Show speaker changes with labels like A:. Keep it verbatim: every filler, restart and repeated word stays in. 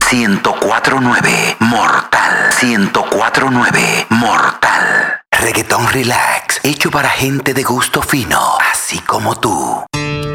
A: ciento cuatro punto nueve Mortal. ciento cuatro punto nueve Mortal. Reggaetón relax, hecho para gente de gusto fino, así como tú.